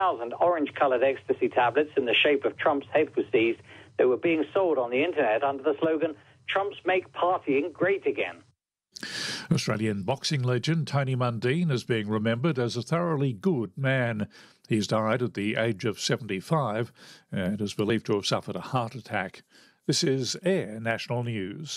1,000 orange-coloured ecstasy tablets in the shape of Trump's head was seized. They were being sold on the internet under the slogan, "Trump's make partying great again." Australian boxing legend Tony Mundine is being remembered as a thoroughly good man. He's died at the age of 75 and is believed to have suffered a heart attack. This is Air National News.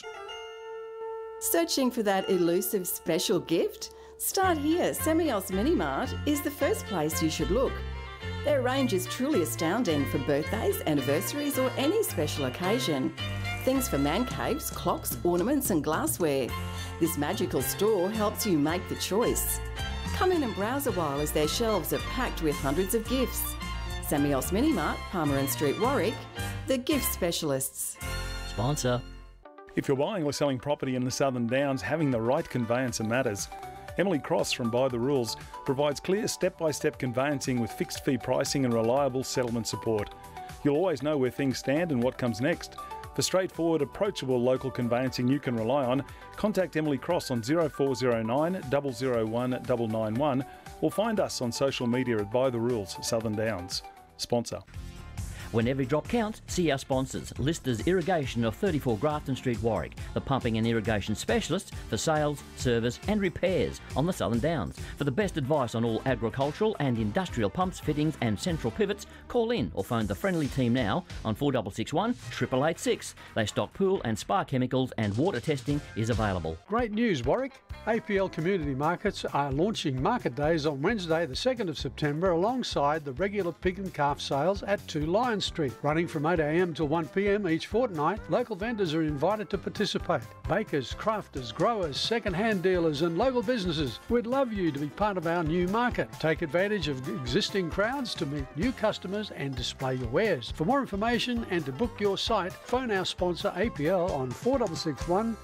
Searching for that elusive special gift? Start here. Semios Minimart is the first place you should look. Their range is truly astounding for birthdays, anniversaries or any special occasion. Things for man caves, clocks, ornaments and glassware. This magical store helps you make the choice. Come in and browse a while as their shelves are packed with hundreds of gifts. Semios Minimart, Palmer and Street, Warwick, the gift specialists. Sponsor. If you're buying or selling property in the Southern Downs, having the right conveyancer matters. Emily Cross from By the Rules provides clear step-by-step conveyancing with fixed fee pricing and reliable settlement support. You'll always know where things stand and what comes next. For straightforward, approachable local conveyancing you can rely on, contact Emily Cross on 0409 001 991 or find us on social media at By the Rules Southern Downs. Sponsor. When every drop counts, see our sponsors. Listers Irrigation of 34 Grafton Street, Warwick, the pumping and irrigation specialist for sales, service and repairs on the Southern Downs. For the best advice on all agricultural and industrial pumps, fittings and central pivots, call in or phone the friendly team now on 4661 8886. They stock pool and spa chemicals and water testing is available. Great news, Warwick. APL Community Markets are launching market days on Wednesday the 2nd of September alongside the regular pig and calf sales at 2 Lions Street. Running from 8 a.m. to 1 p.m. each fortnight, local vendors are invited to participate. Bakers, crafters, growers, second-hand dealers and local businesses, we'd love you to be part of our new market. Take advantage of existing crowds to meet new customers and display your wares. For more information and to book your site, phone our sponsor APL on 4661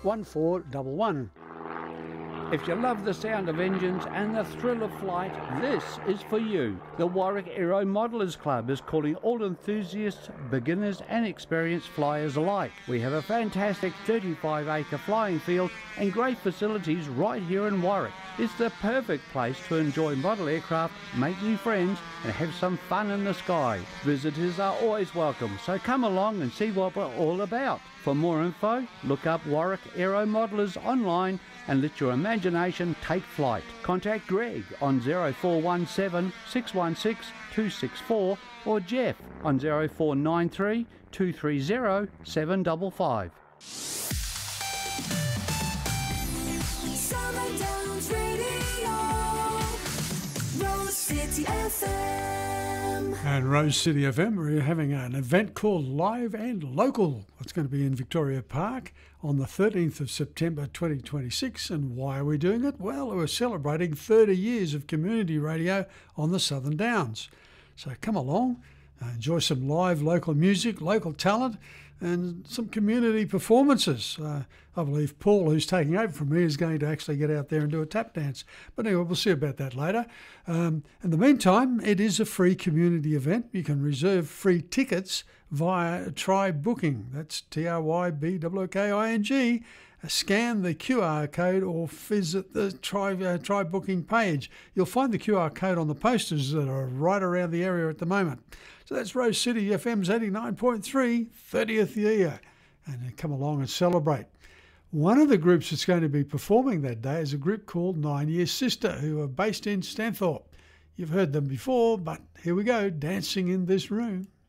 1411. If you love the sound of engines and the thrill of flight, this is for you. The Warwick Aero Modelers Club is calling all enthusiasts, beginners and experienced flyers alike. We have a fantastic 35-acre flying field and great facilities right here in Warwick. It's the perfect place to enjoy model aircraft, make new friends and have some fun in the sky. Visitors are always welcome, so come along and see what we're all about. For more info, look up Warwick Aero Modelers online and let your imagination take flight. Contact Greg on 0417 616 264 or Jeff on 0493 230 755. Southern Downs Radio, Rose City FM. And Rose City FM, we're having an event called Live and Local. It's going to be in Victoria Park on the 13th of September 2026. And why are we doing it? Well, we're celebrating 30 years of community radio on the Southern Downs. So come along, enjoy some live local music, local talent and some community performances. I believe Paul, who's taking over from me, is going to actually get out there and do a tap dance. But anyway, we'll see about that later. In the meantime, it is a free community event. You can reserve free tickets via Tribe Booking. That's TRYBOOKING. Scan the QR code or visit the Tribe Booking page. You'll find the QR code on the posters that are right around the area at the moment. So that's Rose City FM's 89.3, 30th year. And come along and celebrate. One of the groups that's going to be performing that day is a group called 9 Year Sister, who are based in Stanthorpe. You've heard them before, but here we go, Dancing in This Room.